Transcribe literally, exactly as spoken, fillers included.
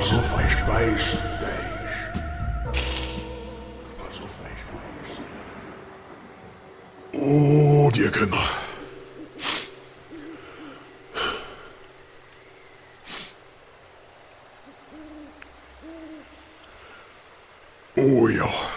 Pas auf, wees, wees, wees. Pas auf, wees, wees. Oh, die Kinder. Oh ja.